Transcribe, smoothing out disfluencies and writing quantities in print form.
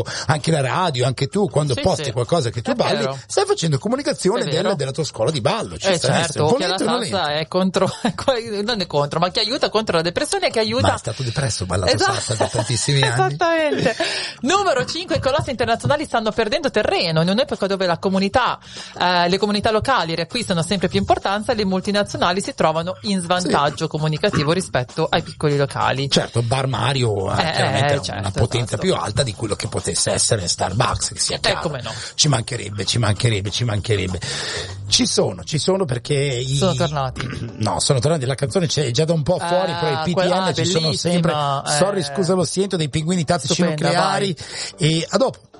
anche la radio, anche tu quando Sì, posti sì. qualcosa che tu È balli, vero. stai facendo comunicazione È vero. della tua scuola di ballo. Ci sta Certo, che la volente o nolente. salsa è contro, non è contro, ma che aiuta contro la depressione e che aiuta. Ma è stato depresso, ho ballato salsa da tantissimi anni. Esattamente. Numero 5, i colossi internazionali stanno perdendo terreno in un'epoca dove le comunità locali riacquistano sempre più importanza, le multinazionali si trovano in svantaggio comunicativo rispetto ai piccoli locali. Certo, Bar Mario ha chiaramente una certo, potenza esatto. più alta di quello che potesse essere Starbucks, che sia chiaro. Come no. Ci mancherebbe. Ci sono perché Sono tornati. No, sono tornati, la canzone c'è già da un po' fuori, però i PPM ci sono sempre. bellissima, Sorry, scusa, lo sento, dei pinguini tattici Stupenda, nucleari. E a dopo.